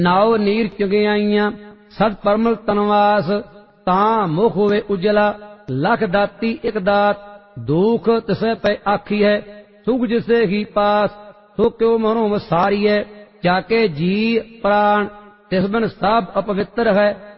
ਨਾਉ ਨੀਰ ਚੁਗਿਆਈਆਂ ਸਤ ਪਰਮਲ ਤਨਵਾਸ। ਤਾਂ ਮੁਖ ਹੋਵੇ ਉਜਲਾ ਲਖ ਦਾਤੀ ਇਕ ਦਾਤ। ਦੁਖ ਤਿਸੈ ਪੈ ਆਖੀ ਹੈ ਸੁਖ ਜਿਸੇ ਹੀ ਪਾਸ। ਸੋ ਕਿਉ ਮਨੋ ਵਸਾਰੀਐ ਜਾਕੇ ਜੀ ਪ੍ਰਾਣ। ਤਿਸ ਬਿਨ ਸਭ ਅਪਵਿੱਤਰ ਹੈ